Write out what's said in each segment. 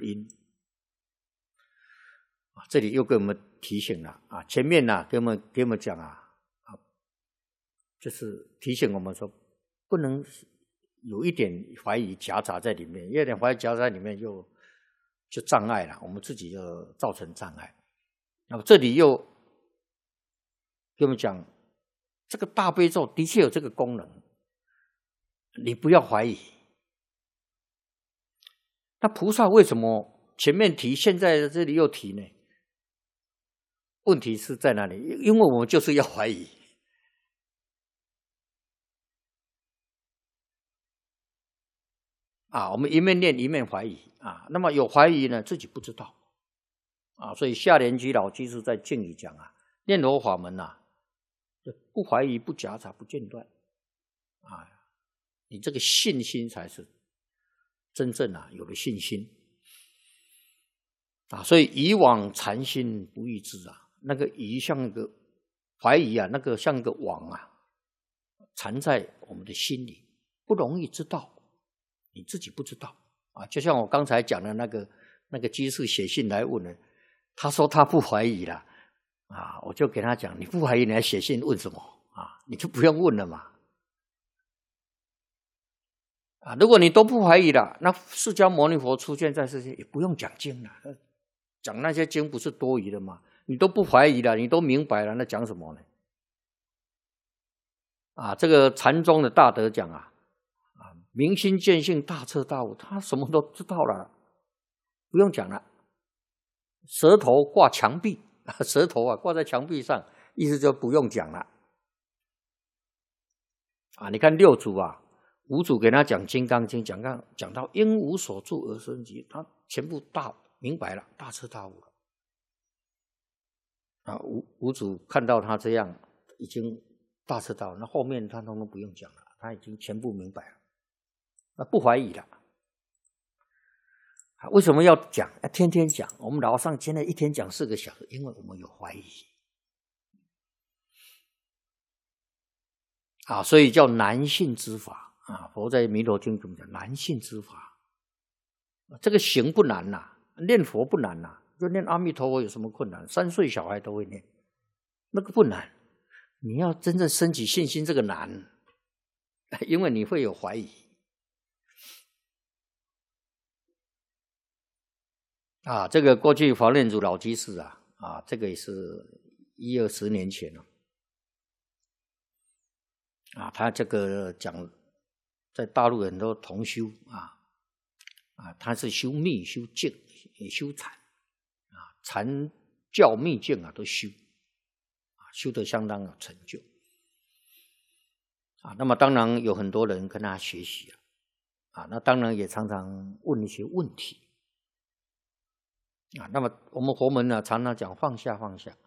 因。这里又给我们提醒了啊，前面给我们讲就是提醒我们说，不能有一点怀疑夹杂在里面，有点怀疑夹杂在里面就障碍了，我们自己就造成障碍。那么这里又给我们讲，这个大悲咒的确有这个功能，你不要怀疑。那菩萨为什么前面提，现在这里又提呢？问题是在哪里？因为我们就是要怀疑。我们一面念一面怀疑那么有怀疑呢，自己不知道所以下莲居老居士在敬里讲念佛法门不怀疑、不夹杂、不间断你这个信心才是真正有了信心所以以往禅心不异之那个疑像个怀疑那个像个网缠在我们的心里，不容易知道。你自己不知道就像我刚才讲的那个居士写信来问了，他说他不怀疑了我就给他讲，你不怀疑你还写信问什么你就不用问了嘛如果你都不怀疑了，那释迦牟尼佛出现在世界也不用讲经了，讲那些经不是多余的吗？你都不怀疑了，你都明白了，那讲什么呢这个禅宗的大德讲明心见性，大彻大悟，他什么都知道了，不用讲了。舌头挂墙壁，舌头挂在墙壁上，意思就不用讲了你看六祖五祖给他讲《金刚经》，讲到因无所住而生起，他全部大明白了，大彻大悟了五祖看到他这样已经大彻大悟，那后面他通通不用讲了，他已经全部明白了。不怀疑了为什么要讲？天天讲。我们老上现在一天讲4个小时，因为我们有怀疑所以叫难信之法佛在弥陀经怎么讲？难信之法这个行不难念佛不难就念阿弥陀佛有什么困难？3岁小孩都会念，那个不难。你要真正升起信心，这个难，因为你会有怀疑这个过去华念祖老居士这个也是10-20年前了他这个讲在大陆很多同修他是修密、修净、也修禅禅教密净都修修得相当有成就那么当然有很多人跟他学习那当然也常常问一些问题那么我们佛门常常讲放下放下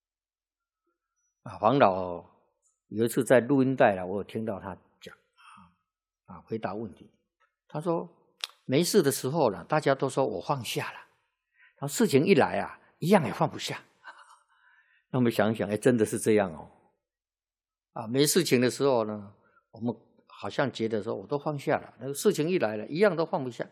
黄老有一次在录音带我有听到他讲回答问题，他说没事的时候大家都说我放下了，然后事情一来一样也放不下那我们想想真的是这样没事情的时候呢，我们好像觉得说我都放下了，那个事情一来了一样都放不下。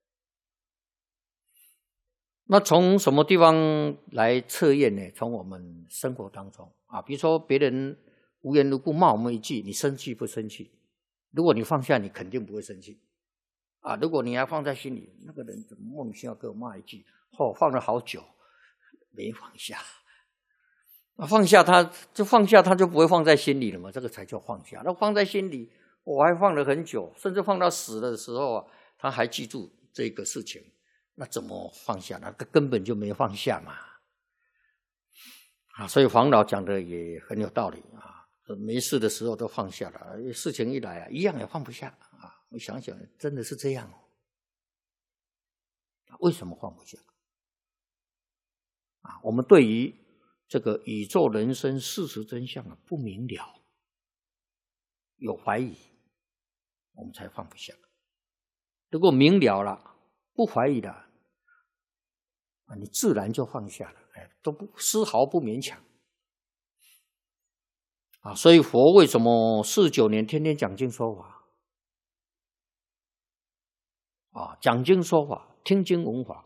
那从什么地方来测验呢？从我们生活当中比如说别人无缘无故骂我们一句，你生气不生气？如果你放下，你肯定不会生气如果你还放在心里，那个人怎么莫名其妙给我骂一句放了好久没放下放下他就不会放在心里了嘛，这个才叫放下。那放在心里我还放了很久，甚至放到死的时候他还记住这个事情，那怎么放下呢？根本就没放下嘛所以黄老讲的也很有道理没事的时候都放下了，事情一来一样也放不下我想想真的是这样为什么放不下我们对于这个宇宙人生事实真相不明了，有怀疑，我们才放不下。如果明了了，不怀疑了你自然就放下了都不丝毫不勉强所以佛为什么49年天天讲经说法讲经说法，听经闻法